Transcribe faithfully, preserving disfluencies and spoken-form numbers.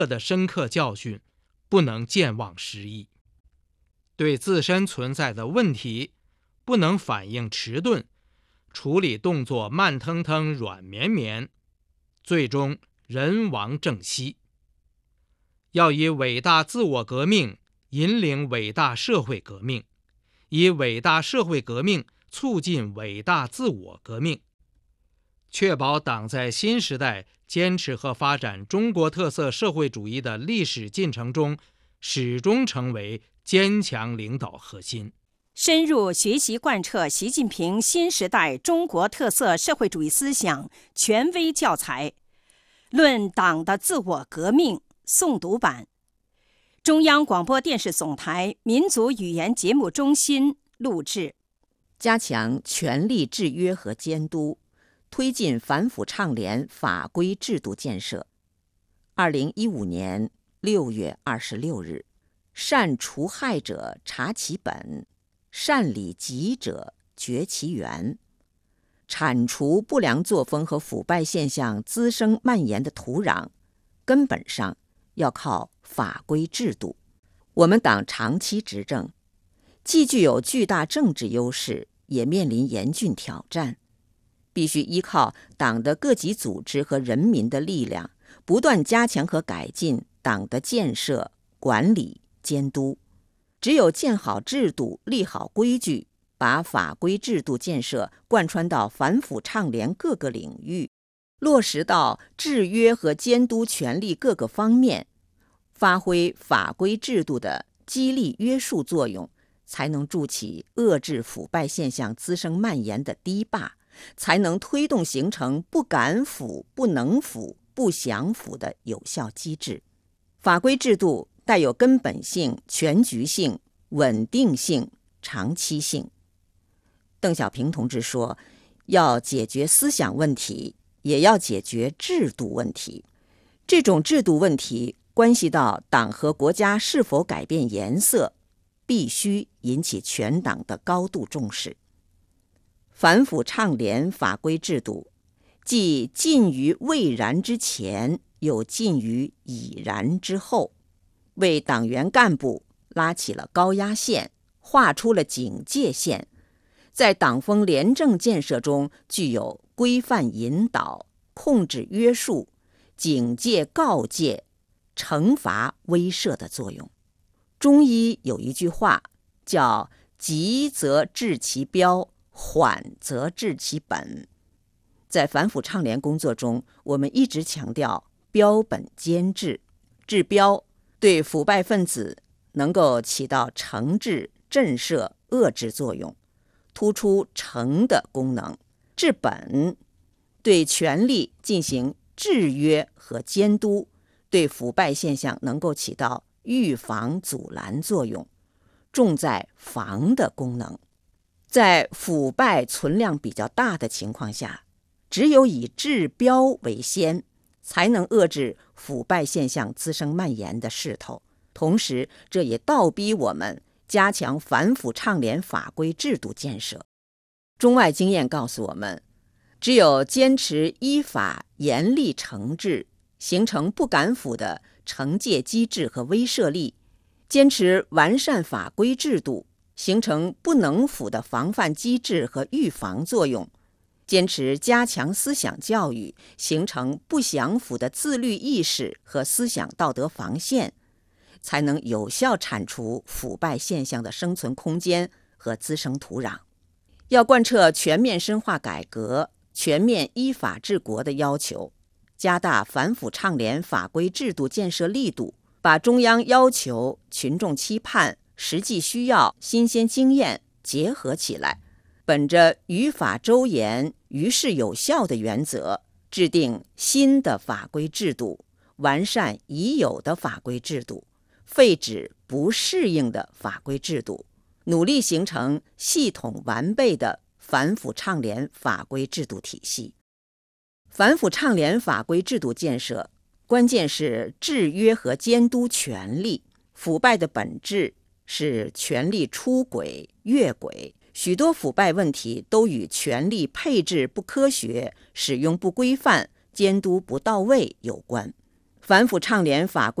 的深刻教训，不能健忘失忆。对自身存在的问题，不能反应迟钝，处理动作慢腾腾、软绵绵，最终人亡政息。要以伟大自我革命引领伟大社会革命，以伟大社会革命促进伟大自我革命，确保党在新时代坚持和发展中国特色社会主义的历史进程中，始终成为坚强领导核心。 深入学习贯彻习近平新时代中国特色社会主义思想权威教材《论党的自我革命》诵读版，中央广播电视总台民族语言节目中心录制。 加强权力制约和监督，推进反腐倡廉法规制度建设。二零一五年六月二十六日，善除害者查其本，善理疾者绝其源。铲除不良作风和腐败现象滋生蔓延的土壤，根本上要靠法规制度。我们党长期执政，既具有巨大政治优势，也面临严峻挑战，必须依靠党的各级组织和人民的力量，不断加强和改进党的建设、管理、监督。只有建好制度、立好规矩，把法规制度建设贯穿到反腐倡廉各个领域，落实到制约和监督权力各个方面，发挥法规制度的激励约束作用，才能筑起遏制腐败现象滋生蔓延的堤坝，才能推动形成不敢腐、不能腐、不想腐的有效机制。法规制度带有根本性、全局性、稳定性、长期性。邓小平同志说，要解决思想问题，也要解决制度问题。这种制度问题关系到党和国家是否改变颜色，必须引起全党的高度重视。反腐倡廉法规制度，既近于未然之前，又近于已然之后，为党员干部拉起了高压线，画出了警戒线，在党风廉政建设中具有规范引导、控制约束、警戒告诫、惩罚威慑的作用。中医有一句话叫急则治其标，缓则治其本。在反腐倡廉工作中，我们一直强调标本兼治。治标对腐败分子能够起到惩治、震慑、遏制作用，突出惩的功能；治本对权力进行制约和监督，对腐败现象能够起到预防阻拦作用，重在防的功能。在腐败存量比较大的情况下，只有以治标为先，才能遏制腐败现象滋生蔓延的势头。同时，这也倒逼我们加强反腐倡廉法规制度建设。中外经验告诉我们，只有坚持依法严厉惩治，形成不敢腐的惩戒机制和威慑力，坚持完善法规制度，形成不能腐的防范机制和预防作用，坚持加强思想教育，形成不想腐的自律意识和思想道德防线，才能有效铲除腐败现象的生存空间和滋生土壤。要贯彻全面深化改革、全面依法治国的要求，加大反腐倡廉法规制度建设力度，把中央要求、群众期盼、实际需要、新鲜经验结合起来，本着于法周严、于事有效的原则，制定新的法规制度，完善已有的法规制度，废止不适应的法规制度，努力形成系统完备的反腐倡廉法规制度体系。反腐倡廉法规制度建设，关键是制约和监督权力。腐败的本质是权力出轨、越轨，许多腐败问题都与权力配置不科学、使用不规范、监督不到位有关。 反腐倡廉法规